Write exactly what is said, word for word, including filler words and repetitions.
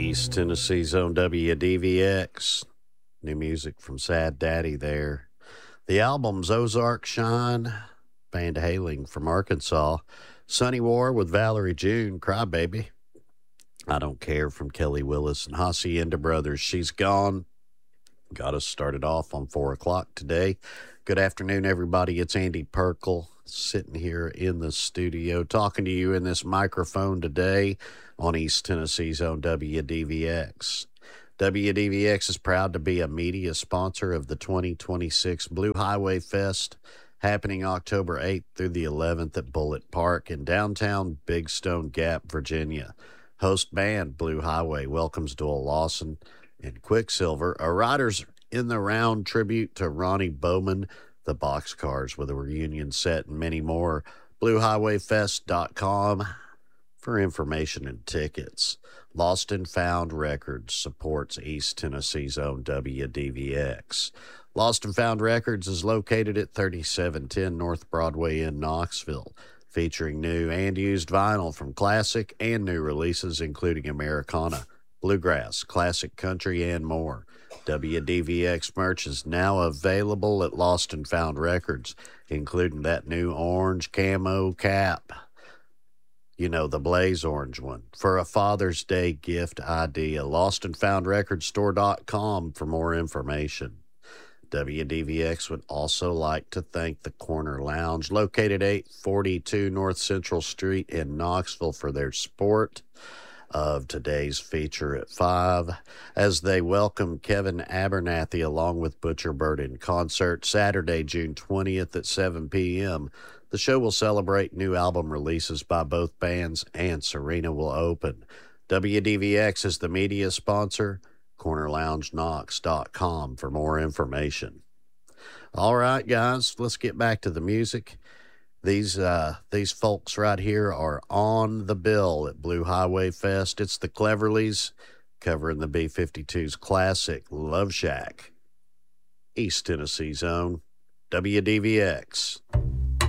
East Tennessee's own W D V X. New music from Sad Daddy there. The album's Ozark Shine, band hailing from Arkansas. Sunny War with Valerie June, Crybaby. I Don't Care from Kelly Willis and Hacienda Brothers. She's Gone. Got us started off on four o'clock today. Good afternoon, everybody. It's Andy Perkle sitting here in the studio talking to you in this microphone today on East Tennessee's own W D V X. W D V X is proud to be a media sponsor of the twenty twenty-six Blue Highway Fest, happening October eighth through the eleventh at Bullitt Park in downtown Big Stone Gap, Virginia. Host band Blue Highway welcomes Doyle Lawson and Quicksilver, a Riders in the Round tribute to Ronnie Bowman, the Boxcars with a reunion set, and many more. blue highway fest dot com for information and tickets. Lost and Found Records supports East Tennessee's own W D V X. Lost and Found Records is located at thirty-seven ten North Broadway in Knoxville, featuring new and used vinyl from classic and new releases, including Americana, bluegrass, classic country, and more. W D V X merch is now available at Lost and Found Records, including that new orange camo cap. You know, the blaze orange one. For a Father's Day gift idea, lost and found record store dot com for more information. W D V X would also like to thank the Corner Lounge, located eight forty-two North Central Street in Knoxville, for their support of today's feature at five, as they welcome Kevin Abernathy along with Butcher Bird in concert Saturday, June twentieth at seven p.m. The show will celebrate new album releases by both bands, and Serena will open. W D V X is the media sponsor. corner lounge knox dot com for more information. All right, guys, let's get back to the music. These uh, these folks right here are on the bill at Blue Highway Fest. It's the Cleverleys covering the B fifty-two's classic Love Shack. East Tennessee's own W D V X.